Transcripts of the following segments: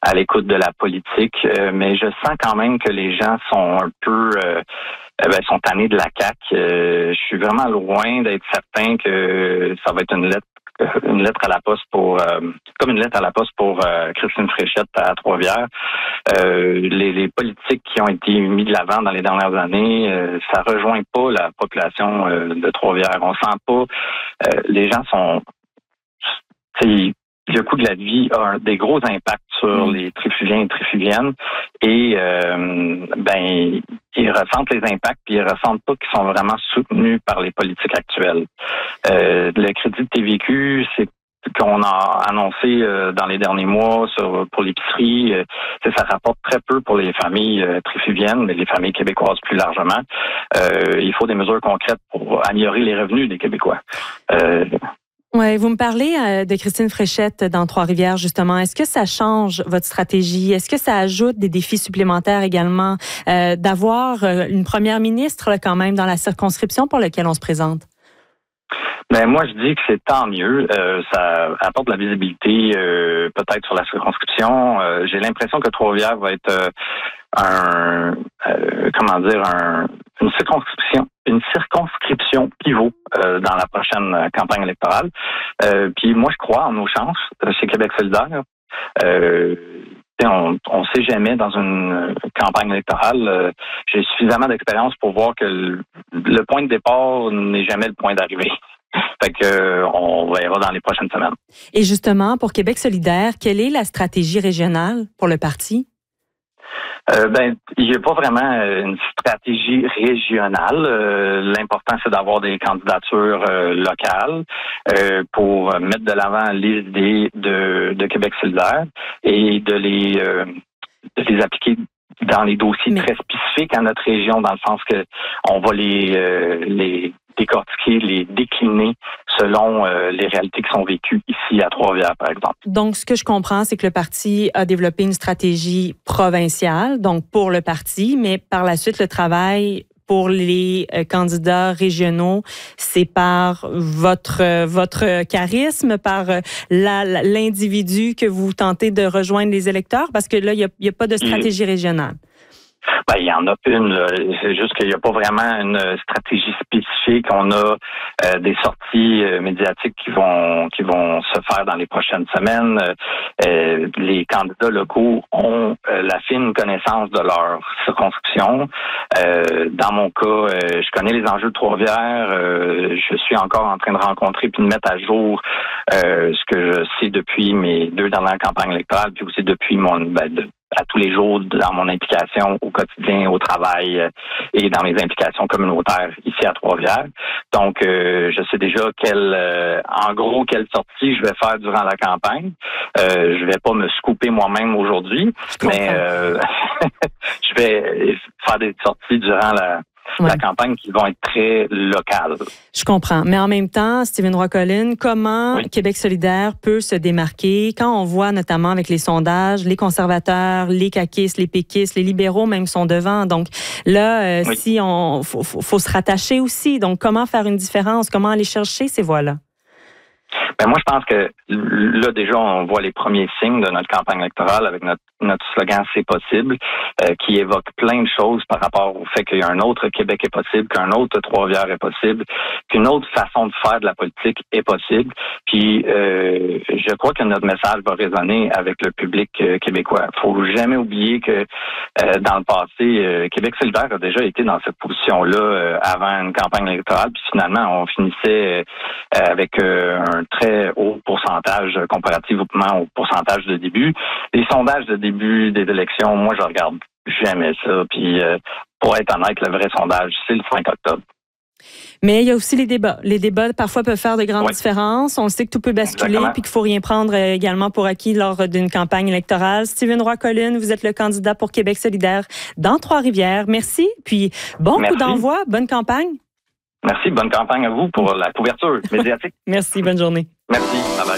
à l'écoute de la politique, mais je sens quand même que les gens sont un peu sont tannés de la CAQ. Je suis vraiment loin d'être certain que ça va être une lettre à la poste pour comme une lettre à la poste pour Christine Fréchette à Trois-Rivières. Les politiques qui ont été mis de l'avant dans les dernières années, ça rejoint pas la population de Trois-Rivières. On sent pas les gens sont le coût de la vie a des gros impacts sur les Trifuviens et Trifuviennes et ils ressentent les impacts puis ils ressentent pas qu'ils sont vraiment soutenus par les politiques actuelles. Le crédit de TVQ, c'est qu'on a annoncé dans les derniers mois pour l'épicerie, ça rapporte très peu pour les familles trifuviennes, mais les familles québécoises plus largement. Il faut des mesures concrètes pour améliorer les revenus des Québécois. Oui, vous me parlez de Christine Fréchette dans Trois-Rivières, justement. Est-ce que ça change votre stratégie? Est-ce que ça ajoute des défis supplémentaires également d'avoir une première ministre là, quand même dans la circonscription pour laquelle on se présente? Ben moi, je dis que c'est tant mieux. Ça apporte de la visibilité peut-être sur la circonscription. J'ai l'impression que Trois-Rivières va être une circonscription pivot dans la prochaine campagne électorale. Puis moi, je crois en nos chances chez Québec solidaire. On ne sait jamais dans une campagne électorale. J'ai suffisamment d'expérience pour voir que le point de départ n'est jamais le point d'arrivée. Fait que on verra dans les prochaines semaines. Et justement, pour Québec solidaire, quelle est la stratégie régionale pour le parti? Il n'y a pas vraiment une stratégie régionale. L'important, c'est d'avoir des candidatures locales pour mettre de l'avant les idées de Québec solidaire et de les appliquer dans les dossiers très spécifiques à notre région, dans le sens que on va les décortiquer, les décliner selon les réalités qui sont vécues ici à Trois-Rivières, par exemple. Donc, ce que je comprends, c'est que le parti a développé une stratégie provinciale, donc pour le parti, mais par la suite, le travail pour les candidats régionaux, c'est par votre charisme, par l'individu que vous tentez de rejoindre les électeurs, parce que là, il y a pas de stratégie régionale. Il y en a une. C'est juste qu'il n'y a pas vraiment une stratégie spécifique. On a des sorties médiatiques qui vont se faire dans les prochaines semaines. Les candidats locaux ont la fine connaissance de leur circonscription. Dans mon cas, je connais les enjeux de Trois-Rivières. Je suis encore en train de rencontrer puis de mettre à jour ce que je sais depuis mes 2 dernières campagnes électorales, puis aussi depuis à tous les jours dans mon implication au quotidien, au travail et dans mes implications communautaires ici à Trois-Rivières. Donc, je sais déjà quelle sortie je vais faire durant la campagne. Je vais pas me scooper moi-même aujourd'hui, mais je vais faire des sorties durant la campagne qui vont être très locales. Je comprends. Mais en même temps, Stephen Roy-Collin, comment Québec solidaire peut se démarquer quand on voit notamment avec les sondages, les conservateurs, les caquistes, les péquistes, les libéraux même sont devant. Donc là, si faut se rattacher aussi. Donc comment faire une différence? Comment aller chercher ces voix-là? Moi, je pense que là, déjà, on voit les premiers signes de notre campagne électorale avec notre slogan « C'est possible », qui évoque plein de choses par rapport au fait qu'il y a un autre Québec est possible, qu'un autre Trois-Rivières est possible, qu'une autre façon de faire de la politique est possible. Puis, je crois que notre message va résonner avec le public québécois. Il faut jamais oublier que dans le passé, Québec solidaire a déjà été dans cette position-là avant une campagne électorale. Puis finalement, on finissait avec un très haut pourcentage comparativement au pourcentage de début. Les sondages de début des élections, moi, je regarde jamais ça. Puis, pour être honnête, le vrai sondage, c'est le 5 octobre. Mais il y a aussi les débats. Les débats, parfois, peuvent faire de grandes différences. On sait que tout peut basculer puis qu'il faut rien prendre également pour acquis lors d'une campagne électorale. Stephen Roy-Collin, vous êtes le candidat pour Québec solidaire dans Trois-Rivières. Merci. Puis, coup d'envoi. Bonne campagne. Merci. Bonne campagne à vous pour la couverture médiatique. Merci. Bonne journée. Merci. Bye-bye.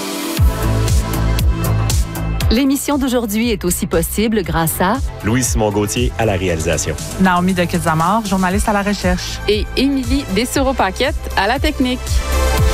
L'émission d'aujourd'hui est aussi possible grâce à Louis-Simon Gauthier à la réalisation. Naomi de Quetzamort, journaliste à la recherche. Et Émilie Dessureau-Paquette à la technique.